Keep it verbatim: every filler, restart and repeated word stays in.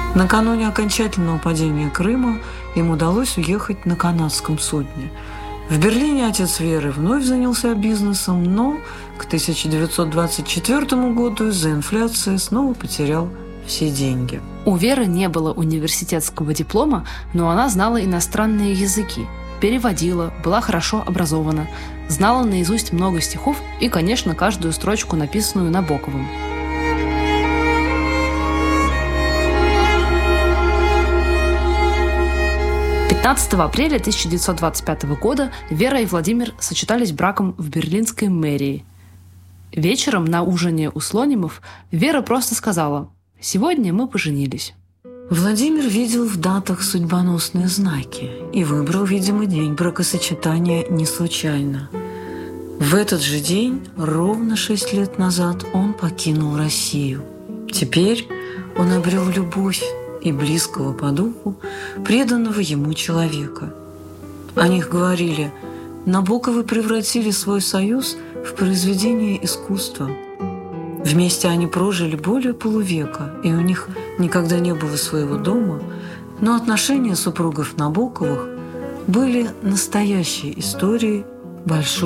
Накануне окончательного падения Крыма им удалось уехать на канадском судне. В Берлине отец Веры вновь занялся бизнесом, но к тысяча девятьсот двадцать четвёртому году из-за инфляции снова потерял все деньги. У Веры не было университетского диплома, но она знала иностранные языки, переводила, была хорошо образована, знала наизусть много стихов и, конечно, каждую строчку, написанную Набоковым. пятнадцатого апреля тысяча девятьсот двадцать пятого года Вера и Владимир сочетались браком в берлинской мэрии. Вечером на ужине у Слонимов Вера просто сказала: «Сегодня мы поженились». Владимир видел в датах судьбоносные знаки и выбрал, видимо, день бракосочетания не случайно. В этот же день, ровно шесть лет назад, он покинул Россию. Теперь он обрел любовь и близкого по духу, преданного ему человека. О них говорили: Набоковы превратили свой союз в произведение искусства. Вместе они прожили более полувека, и у них никогда не было своего дома, но отношения супругов Набоковых были настоящей историей большой